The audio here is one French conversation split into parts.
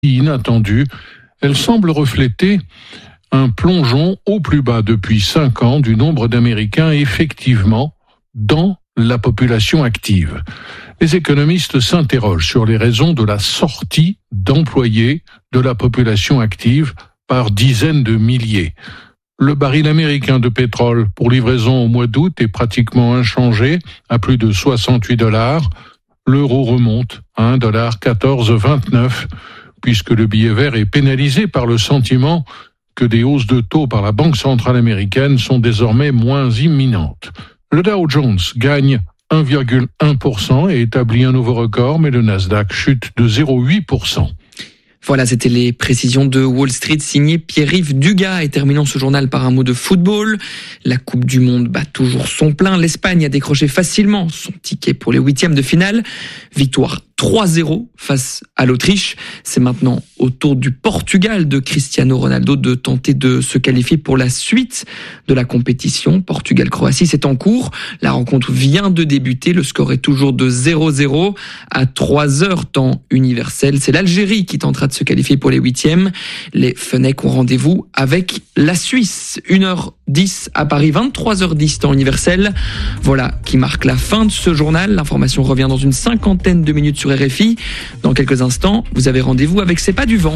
inattendue, elle semble refléter un plongeon au plus bas depuis 5 ans du nombre d'Américains effectivement dans la population active. Les économistes s'interrogent sur les raisons de la sortie d'employés de la population active par dizaines de milliers. Le baril américain de pétrole pour livraison au mois d'août est pratiquement inchangé à plus de $68. L'euro remonte à $1,1429 puisque le billet vert est pénalisé par le sentiment que des hausses de taux par la Banque centrale américaine sont désormais moins imminentes. Le Dow Jones gagne 1,1% et établit un nouveau record, mais le Nasdaq chute de 0,8%. Voilà, c'était les précisions de Wall Street signées Pierre-Yves Dugas. Et terminons ce journal par un mot de football. La Coupe du Monde bat toujours son plein. L'Espagne a décroché facilement son ticket pour les 8e de finale. Victoire 3-0 face à l'Autriche. C'est maintenant au tour du Portugal de Cristiano Ronaldo de tenter de se qualifier pour la suite de la compétition. Portugal-Croatie, c'est en cours. La rencontre vient de débuter. Le score est toujours de 0-0 à 3h temps universel. C'est l'Algérie qui tentera de se qualifier pour les 8e. Les Fennecs ont rendez-vous avec la Suisse. 1h10 à Paris, 23h10 temps universel. Voilà qui marque la fin de ce journal. L'information revient dans une 50aine de minutes sur RFI. Dans quelques instants, vous avez rendez-vous avec C'est pas du vent.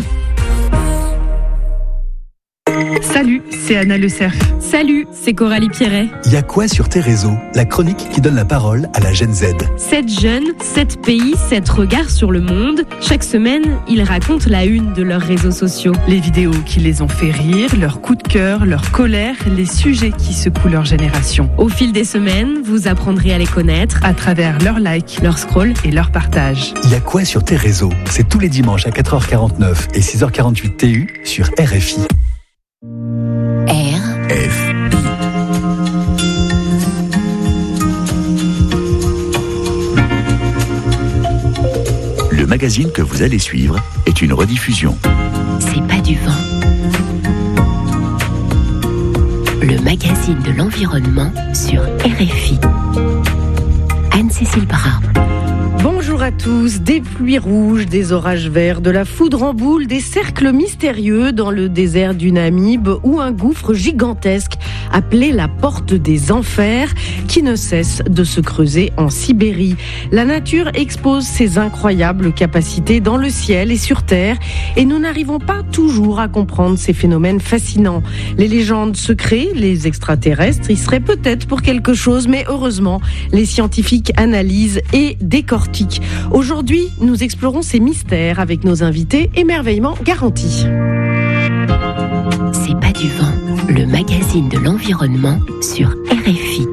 Salut, c'est Anna Le Cerf. Salut, c'est Coralie Pierret. Y a quoi sur tes réseaux? La chronique qui donne la parole à la Gen Z. 7 jeunes, 7 pays, 7 regards sur le monde. Chaque semaine, ils racontent la une de leurs réseaux sociaux. Les vidéos qui les ont fait rire, leurs coups de cœur, leur colère, les sujets qui secouent leur génération. Au fil des semaines, vous apprendrez à les connaître à travers leurs likes, leur scroll et leur partage. Y a quoi sur tes réseaux? C'est tous les dimanches à 4h49 et 6h48 TU sur RFI. Le magazine que vous allez suivre est une rediffusion. C'est pas du vent. Le magazine de l'environnement sur RFI. Anne-Cécile Brun. Bonjour à tous, des pluies rouges, des orages verts, de la foudre en boule, des cercles mystérieux dans le désert du Namib ou un gouffre gigantesque appelé la porte des enfers qui ne cesse de se creuser en Sibérie. La nature expose ses incroyables capacités dans le ciel et sur terre et nous n'arrivons pas toujours à comprendre ces phénomènes fascinants. Les légendes se créent, les extraterrestres y seraient peut-être pour quelque chose, mais heureusement, les scientifiques analysent et décortiquent. Aujourd'hui, nous explorons ces mystères avec nos invités émerveillement garantis. C'est pas du vent, le magazine de l'environnement sur RFI.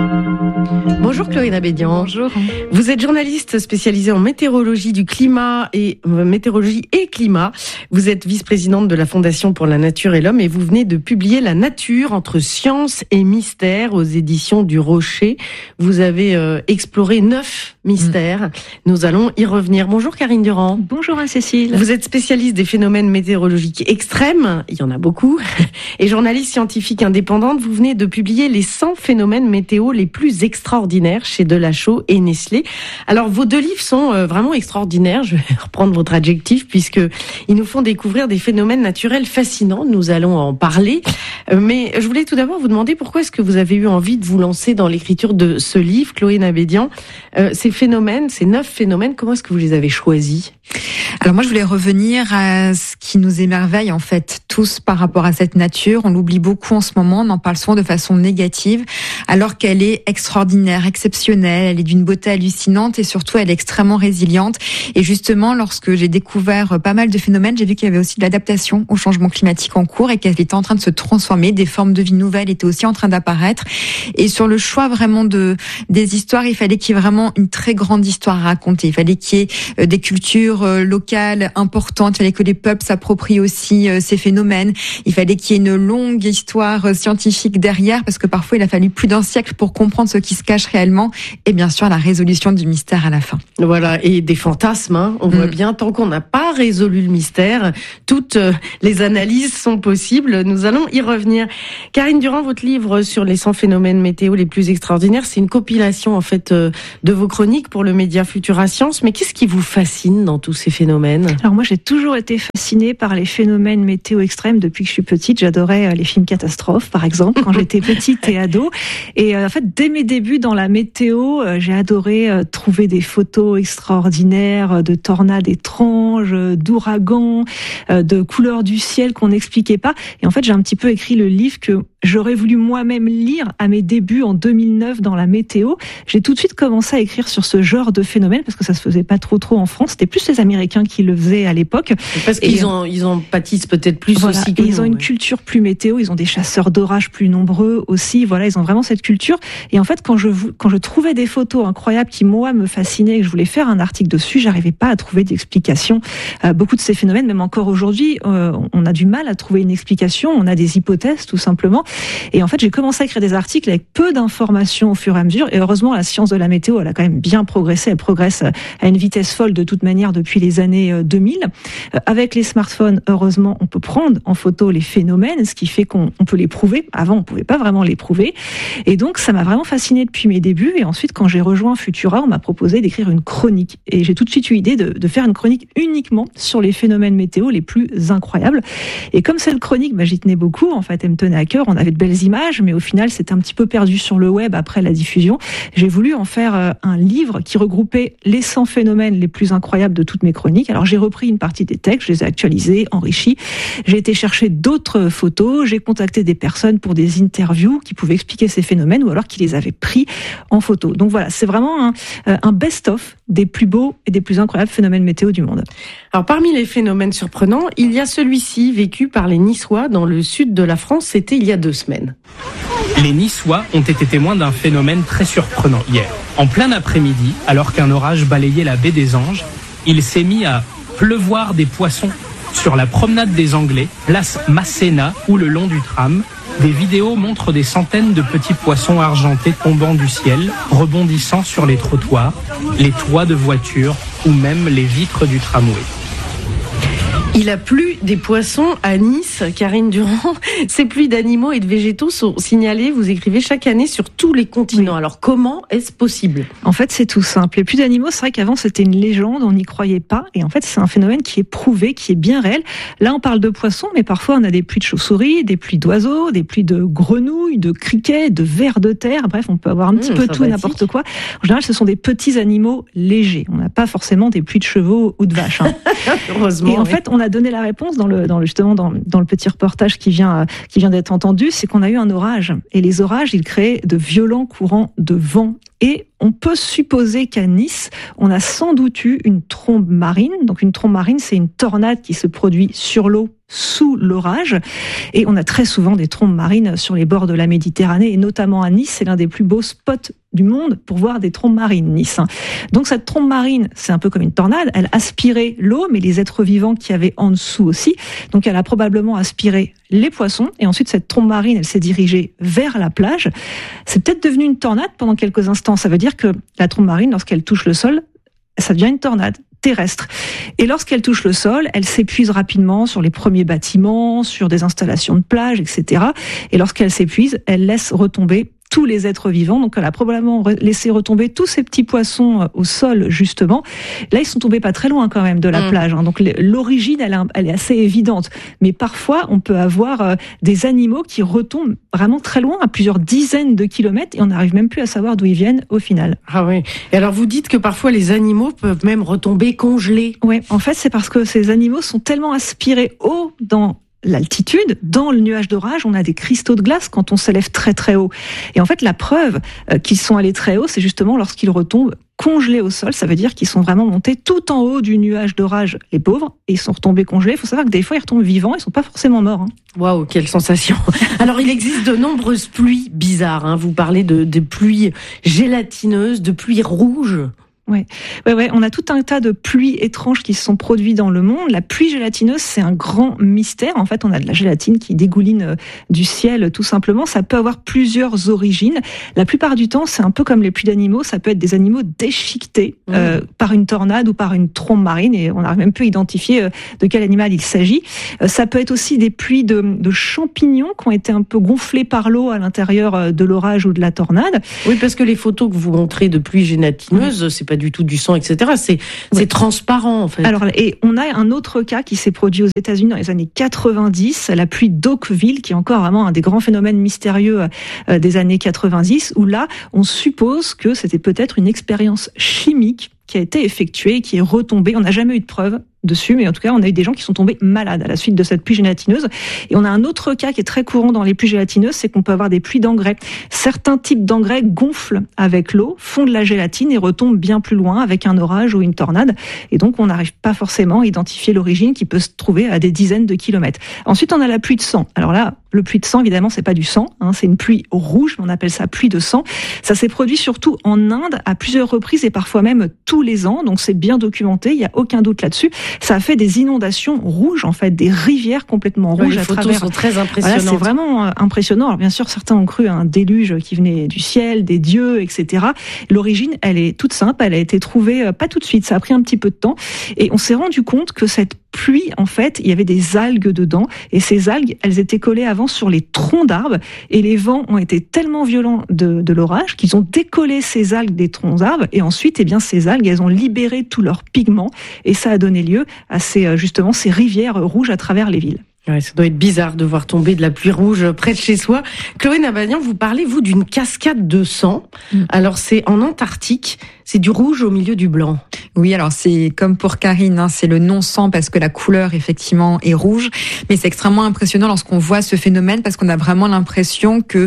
Bonjour Chloé Nabédian. Bonjour. Vous êtes journaliste spécialisée en météorologie du climat et météorologie et climat. Vous êtes vice-présidente de la Fondation pour la Nature et l'Homme et vous venez de publier La Nature entre science et mystère aux éditions du Rocher. Vous avez exploré 9 mystères. Nous allons y revenir. Bonjour Karine Durand. Bonjour Anne-Cécile. Vous êtes spécialiste des phénomènes météorologiques extrêmes, il y en a beaucoup, et journaliste scientifique indépendante. Vous venez de publier les 100 phénomènes météo les plus extraordinaires chez Delachaux et Nestlé. Alors, vos 2 livres sont vraiment extraordinaires. Je vais reprendre votre adjectif puisque ils nous font découvrir des phénomènes naturels fascinants. Nous allons en parler. Mais je voulais tout d'abord vous demander pourquoi est-ce que vous avez eu envie de vous lancer dans l'écriture de ce livre, Chloé Nabédian. Ces phénomènes, ces 9 phénomènes, comment est-ce que vous les avez choisis? Alors moi, je voulais revenir à ce qui nous émerveille en fait tous par rapport à cette nature. On l'oublie beaucoup en ce moment, on en parle souvent de façon négative, alors qu'elle est extraordinaire, exceptionnelle, elle est d'une beauté hallucinante et surtout elle est extrêmement résiliente. Et justement, lorsque j'ai découvert pas mal de phénomènes, j'ai vu qu'il y avait aussi de l'adaptation au changement climatique en cours et qu'elle était en train de se transformer, des formes de vie nouvelles étaient aussi en train d'apparaître. Et sur le choix vraiment des histoires, il fallait qu'il y ait vraiment une très grande histoire à raconter. Il fallait qu'il y ait des cultures locales importantes, il fallait que les peuples s'approprient aussi ces phénomènes. Il fallait qu'il y ait une longue histoire scientifique derrière, parce que parfois il a fallu plus d'1 siècle pour comprendre ce qui se cache réellement, et bien sûr la résolution du mystère à la fin. Voilà, et des fantasmes, hein. On voit bien, tant qu'on n'a pas résolu le mystère, toutes les analyses sont possibles. Nous allons y revenir. Karine Durand, votre livre sur les 100 phénomènes météo les plus extraordinaires, c'est une compilation en fait de vos chroniques pour le média Futura Science. Mais qu'est-ce qui vous fascine dans tous ces phénomènes? Alors moi, j'ai toujours été fascinée par les phénomènes météo extrêmes depuis que je suis petite. J'adorais les films catastrophes, par exemple, quand j'étais petite et ado. Et en fait, dès mes débuts dans la météo, j'ai adoré trouver des photos extraordinaires de tornades étranges, d'ouragans, de couleurs du ciel qu'on n'expliquait pas. Et en fait, j'ai un petit peu écrit le livre que j'aurais voulu moi-même lire à mes débuts en 2009 dans la météo. J'ai tout de suite commencé à écrire sur ce genre de phénomène parce que ça se faisait pas trop en France. C'était plus les Américains qui le faisaient à l'époque. Parce qu'ils en pâtissent peut-être plus aussi que nous. Ils ont une culture plus météo. Ils ont des chasseurs d'orage plus nombreux aussi. Voilà, ils ont vraiment cette culture. Et en fait, quand je trouvais des photos incroyables qui, moi, me fascinaient et que je voulais faire un article dessus, j'arrivais pas à trouver d'explication. Beaucoup de ces phénomènes, même encore aujourd'hui, on a du mal à trouver une explication. On a des hypothèses, tout simplement. Et en fait, j'ai commencé à écrire des articles avec peu d'informations au fur et à mesure. Et heureusement, la science de la météo, elle a quand même bien progressé. Elle progresse à une vitesse folle de toute manière depuis les années 2000. Avec les smartphones, heureusement, on peut prendre en photo les phénomènes, ce qui fait qu'on peut les prouver. Avant, on pouvait pas vraiment les prouver. Et donc, ça m'a vraiment fascinée depuis mes débuts. Et ensuite, quand j'ai rejoint Futura, on m'a proposé d'écrire une chronique. Et j'ai tout de suite eu l'idée de faire une chronique uniquement sur les phénomènes météo les plus incroyables. Et comme cette chronique, j'y tenais beaucoup. En fait, elle me tenait à cœur. On avait de belles images, mais au final, c'était un petit peu perdu sur le web après la diffusion. J'ai voulu en faire un livre qui regroupait les 100 phénomènes les plus incroyables de toutes mes chroniques. Alors, j'ai repris une partie des textes, je les ai actualisés, enrichis. J'ai été chercher d'autres photos, j'ai contacté des personnes pour des interviews qui pouvaient expliquer ces phénomènes ou alors qui les avaient pris en photo. Donc voilà, c'est vraiment un best-of des plus beaux et des plus incroyables phénomènes météo du monde. Alors, parmi les phénomènes surprenants, il y a celui-ci vécu par les Niçois dans le sud de la France. C'était il y a 2 semaines. Les Niçois ont été témoins d'un phénomène très surprenant hier. En plein après-midi, alors qu'un orage balayait la baie des Anges, il s'est mis à pleuvoir des poissons sur la promenade des Anglais, place Masséna ou le long du tram. Des vidéos montrent des centaines de petits poissons argentés tombant du ciel, rebondissant sur les trottoirs, les toits de voitures ou même les vitres du tramway. Il a plu des poissons à Nice, Karine Durand. Ces pluies d'animaux et de végétaux sont signalées, vous écrivez, chaque année sur tous les continents. Oui. Alors comment est-ce possible? En fait, c'est tout simple. Les pluies d'animaux, c'est vrai qu'avant c'était une légende, on n'y croyait pas. Et en fait, c'est un phénomène qui est prouvé, qui est bien réel. Là, on parle de poissons, mais parfois on a des pluies de chauves-souris, des pluies d'oiseaux, des pluies de grenouilles, de criquets, de vers de terre. Bref, on peut avoir un petit peu tout, n'importe quoi. En général, ce sont des petits animaux légers. On n'a pas forcément des pluies de chevaux ou de vaches. Heureusement. Et en fait, on a donné la réponse dans le petit reportage qui vient d'être entendu, c'est qu'on a eu un orage. Et les orages, ils créent de violents courants de vent. Et on peut supposer qu'à Nice, on a sans doute eu une trombe marine. Donc une trombe marine, c'est une tornade qui se produit sur l'eau sous l'orage. Et on a très souvent des trombes marines sur les bords de la Méditerranée, et notamment à Nice, c'est l'un des plus beaux spots du monde pour voir des trombes marines, Nice. Donc cette trombe marine, c'est un peu comme une tornade, elle aspirait l'eau, mais les êtres vivants qu'il y avait en dessous aussi. Donc elle a probablement aspiré les poissons, et ensuite cette trombe marine, elle s'est dirigée vers la plage. C'est peut-être devenu une tornade pendant quelques instants. Ça veut dire que la trombe marine, lorsqu'elle touche le sol, ça devient une tornade terrestre. Et lorsqu'elle touche le sol, elle s'épuise rapidement sur les premiers bâtiments, sur des installations de plage, etc. Et lorsqu'elle s'épuise, elle laisse retomber tous les êtres vivants. Donc elle a probablement laissé retomber tous ces petits poissons au sol, justement. Là, ils sont tombés pas très loin quand même de la plage. Donc l'origine, elle est assez évidente. Mais parfois, on peut avoir des animaux qui retombent vraiment très loin, à plusieurs dizaines de kilomètres, et on n'arrive même plus à savoir d'où ils viennent au final. Ah oui. Et alors vous dites que parfois les animaux peuvent même retomber congelés. Oui, en fait, c'est parce que ces animaux sont tellement aspirés haut dans l'altitude, dans le nuage d'orage, on a des cristaux de glace quand on s'élève très très haut. Et en fait, la preuve qu'ils sont allés très haut, c'est justement lorsqu'ils retombent congelés au sol. Ça veut dire qu'ils sont vraiment montés tout en haut du nuage d'orage, les pauvres, et ils sont retombés congelés. Il faut savoir que des fois, ils retombent vivants, ils sont pas forcément morts. Waouh, quelle sensation. Alors, il existe de nombreuses pluies bizarres. Vous parlez de pluies gélatineuses, de pluies rouges. Ouais, on a tout un tas de pluies étranges qui se sont produites dans le monde. La pluie gélatineuse, c'est un grand mystère. En fait, on a de la gélatine qui dégouline du ciel, tout simplement. Ça peut avoir plusieurs origines. La plupart du temps, c'est un peu comme les pluies d'animaux. Ça peut être des animaux déchiquetés par une tornade ou par une trombe marine, et on n'arrive même plus à identifier de quel animal il s'agit. Ça peut être aussi des pluies de champignons qui ont été un peu gonflés par l'eau à l'intérieur de l'orage ou de la tornade. Oui, parce que les photos que vous montrez de pluies gélatineuses, c'est pas du tout du sang, etc. C'est transparent, en fait. Alors, et on a un autre cas qui s'est produit aux États-Unis dans les années 90, la pluie d'Oakville, qui est encore vraiment un des grands phénomènes mystérieux des années 90, où là, on suppose que c'était peut-être une expérience chimique qui a été effectuée, qui est retombée. On n'a jamais eu de preuves dessus, mais en tout cas, on a eu des gens qui sont tombés malades à la suite de cette pluie gélatineuse. Et on a un autre cas qui est très courant dans les pluies gélatineuses, c'est qu'on peut avoir des pluies d'engrais. Certains types d'engrais gonflent avec l'eau, font de la gélatine et retombent bien plus loin avec un orage ou une tornade. Et donc, on n'arrive pas forcément à identifier l'origine qui peut se trouver à des dizaines de kilomètres. Ensuite, on a la pluie de sang. Alors là, le pluie de sang, évidemment, c'est pas du sang, c'est une pluie rouge, on appelle ça pluie de sang. Ça s'est produit surtout en Inde à plusieurs reprises et parfois même tous les ans, donc c'est bien documenté, il n'y a aucun doute là-dessus. Ça a fait des inondations rouges, en fait, des rivières complètement rouges à travers. Les photos sont très impressionnantes. Voilà, c'est vraiment impressionnant. Alors bien sûr, certains ont cru à un déluge qui venait du ciel, des dieux, etc. L'origine, elle est toute simple, elle a été trouvée pas tout de suite, ça a pris un petit peu de temps, et on s'est rendu compte que cette pluie, en fait, il y avait des algues dedans, et ces algues, elles étaient collées avant sur les troncs d'arbres, et les vents ont été tellement violents de l'orage qu'ils ont décollé ces algues des troncs d'arbres, et ensuite, eh bien, ces algues, elles ont libéré tous leurs pigments, et ça a donné lieu à justement ces rivières rouges à travers les villes. Ouais, ça doit être bizarre de voir tomber de la pluie rouge près de chez soi. Chloé Nabanian, vous parlez, vous, d'une cascade de sang. Alors, c'est en Antarctique, c'est du rouge au milieu du blanc. Oui, alors c'est comme pour Karine, c'est le non-sang parce que la couleur, effectivement, est rouge. Mais c'est extrêmement impressionnant lorsqu'on voit ce phénomène parce qu'on a vraiment l'impression que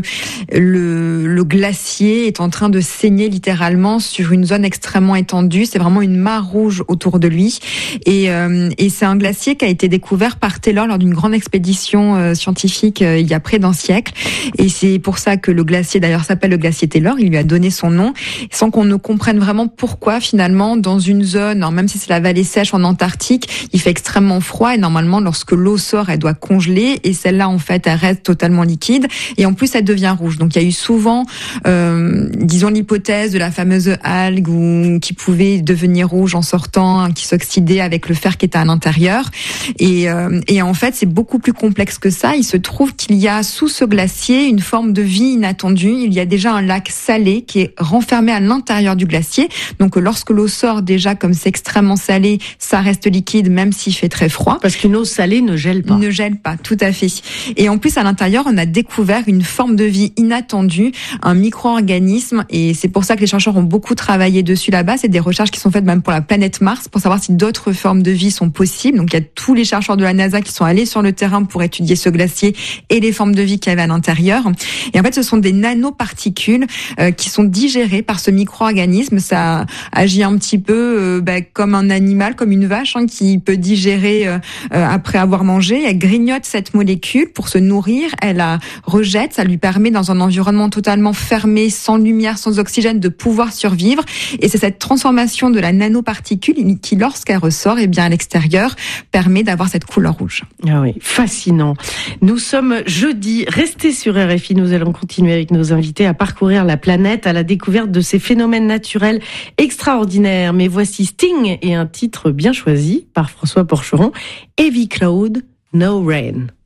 le glacier est en train de saigner littéralement sur une zone extrêmement étendue. C'est vraiment une mare rouge autour de lui. Et c'est un glacier qui a été découvert par Taylor lors d'une grande expédition scientifique il y a près d'un siècle. Et c'est pour ça que le glacier, d'ailleurs, s'appelle le glacier Taylor. Il lui a donné son nom, sans qu'on ne comprenne vraiment pourquoi, finalement, dans une zone, alors même si c'est la vallée sèche en Antarctique, il fait extrêmement froid et normalement, lorsque l'eau sort, elle doit congeler et celle-là, en fait, elle reste totalement liquide et en plus, elle devient rouge. Donc, il y a eu souvent, disons, l'hypothèse de la fameuse algue qui pouvait devenir rouge en sortant, qui s'oxydait avec le fer qui était à l'intérieur. Et en fait, c'est beaucoup plus complexe que ça. Il se trouve qu'il y a sous ce glacier une forme de vie inattendue. Il y a déjà un lac salé qui est renfermé à l'intérieur du glacier. Donc, lorsque l'eau sort déjà, comme c'est extrêmement salé, ça reste liquide même s'il fait très froid. Parce qu'une eau salée ne gèle pas. Ne gèle pas, tout à fait. Et en plus, à l'intérieur, on a découvert une forme de vie inattendue, un micro-organisme. Et c'est pour ça que les chercheurs ont beaucoup travaillé dessus là-bas. C'est des recherches qui sont faites même pour la planète Mars, pour savoir si d'autres formes de vie sont possibles. Donc, il y a tous les chercheurs de la NASA qui sont allés sur le terrain pour étudier ce glacier et les formes de vie qu'il y avait à l'intérieur. Et en fait, ce sont des nanoparticules qui sont digérées par ce micro-organisme. Ça agit un petit peu comme un animal, comme une vache qui peut digérer après avoir mangé. Elle grignote cette molécule pour se nourrir, elle la rejette, ça lui permet dans un environnement totalement fermé, sans lumière, sans oxygène, de pouvoir survivre. Et c'est cette transformation de la nanoparticule qui, lorsqu'elle ressort, à l'extérieur, permet d'avoir cette couleur rouge. Ah oui, fascinant. Nous sommes jeudi, restez sur RFI, nous allons continuer avec nos invités à parcourir la planète à la découverte de ces phénomènes naturels extraordinaires. Mais voici Sting et un titre bien choisi par François Porcheron, Heavy Cloud, No Rain.